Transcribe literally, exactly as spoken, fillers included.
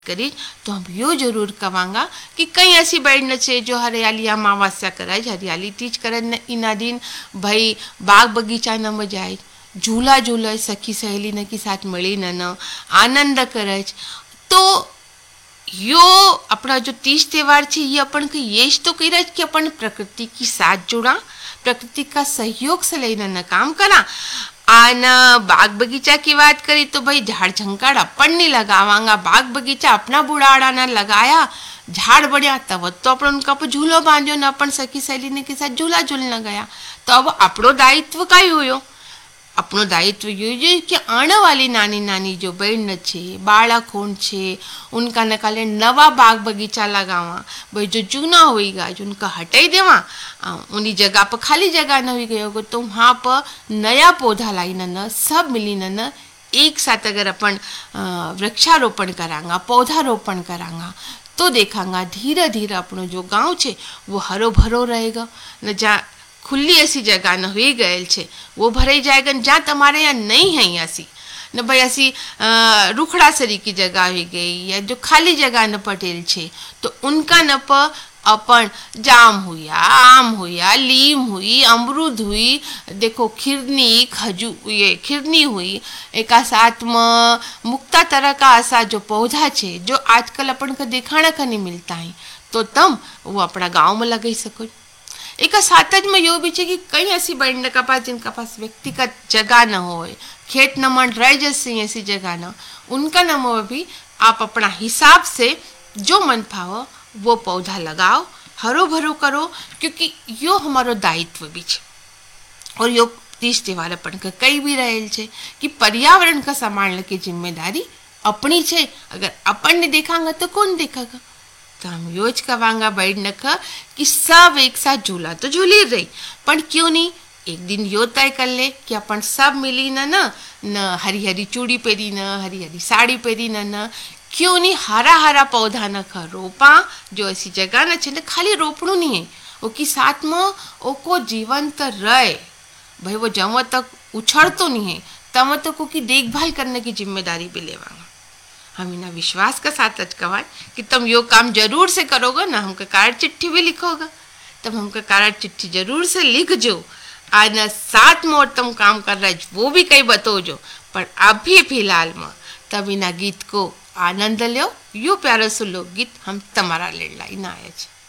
करी तो हम यो जरूर कवांगा कि कई ऐसी बैठन छे जो हरियाली अमावस्या कराए हरियाली तीज करे इना दिन भाई बाग बगीचा न में जाए झूला झूले सखी सहेली न के साथ मिली न न आनंद करे तो यो अपना जो तीज त्योहार छे ये अपन के ये तो कह रहा कि अपन प्रकृति की साथ जुड़ा प्रकृति का सहयोग से लेना न काम करा आना बाग बगीचा की बात करी तो भाई झाड़ झंकाड़ अपन नहीं लगावांगा बाग बगीचा अपना बुढ़ाड़ा ना लगाया झाड़ बढ़िया तब तो अपन उनका पर झूलो बांधो ना अपन सखी सहेली ने के साथ झूला झूलने गया तो अब अपनो दायित्व का ही हुयो अपनो दायित्व ये कि आने वाली नानी नानी जो बहन छे बाळकोन छे उनका नकाले नवा बाग बगीचा लगावा भाई जो जूना होएगा जो उनका हटाई देवा उन्हीं जगह पर खाली जगह न हुई गई होगा तो वहाँ पर नया पौधा लाई न सब मिली न एक साथ अगर अपन वृक्षारोपण करांगा पौधारोपण करांगा तो देखांगा धीरे धीरे अपनो जो गाँव छे वो हरो भरो रहेगा न जा खुली ऐसी जगह न हुई गए छे वो भरे जाएगा जहाँ तुम्हारे यहाँ नहीं है ऐसी न भाई ऐसी रुखड़ा सरी की जगह हुई गई या जो खाली जगह न पटेल छे तो उनका न प अपन जाम हुआ आम हुआ लीम हुई अमरूद हुई देखो खिरनी खजू ये खिरनी हुई एक साथ में मुक्ता तरह का ऐसा जो पौधा छे जो आजकल अपन को दिखाना का नहीं मिलता है तो तम वो अपना गाँव में लगा सको एक साथ में यो भी है कि कई ऐसी बहन का पास जिनका पास व्यक्तिगत जगह न हो खेत न मन रह जैसे ऐसी जगह न उनका न हो भी आप अपना हिसाब से जो मन पाओ वो पौधा लगाओ हरो भरो करो क्योंकि यो हमारो दायित्व भी है और यो तीज त्योहार अपन का कई भी रहे छे कि पर्यावरण का संभालने की जिम्मेदारी अपनी छे अगर अपन ने देखांगा तो कौन देखेगा तो हम योज कवांगा बैठने का कि सब एक साथ झूला तो झूली रही पर क्यों नहीं एक दिन यो तय कर ले कि अपन सब मिली न न न हरी हरी चूड़ी पहरी न हरी हरी साड़ी पहरी न न क्यों नहीं हरा हरा पौधा न खा रोपा जो ऐसी जगह न छे खाली रोपणु नहीं है वो की साथ में वो को जीवंत रहे भाई वो जब तक उछड़तो नहीं है तब तक की देखभाल करने की जिम्मेदारी भी लेवांगा हम इना विश्वास का साथ अच कहा कि तुम यो काम जरूर से करोगे ना हमका कार्ड चिट्ठी भी लिखोगा तब हमका कार्ड चिट्ठी जरूर से लिख जो आज ना साथ में और तुम काम कर रहे वो भी कहीं बतो जो पर अभी फिलहाल में तब इना गीत को आनंद लो यो प्यारो सो लोकगीत हम तमारा लेला इना आया।